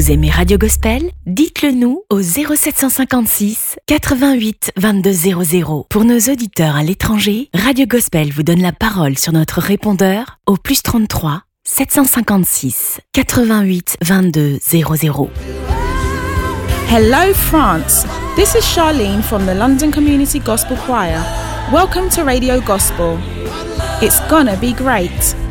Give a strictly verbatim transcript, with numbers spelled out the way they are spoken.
Vous aimez Radio Gospel? Dites-le nous au zéro sept cent cinquante-six quatre-vingt-huit vingt-deux zéro zéro. Pour nos auditeurs à l'étranger, Radio Gospel vous donne la parole sur notre répondeur au plus trente-trois sept cent cinquante-six quatre-vingt-huit vingt-deux zéro zéro. Hello France, this is Charlene from the London Community Gospel Choir. Welcome to Radio Gospel. It's gonna be great.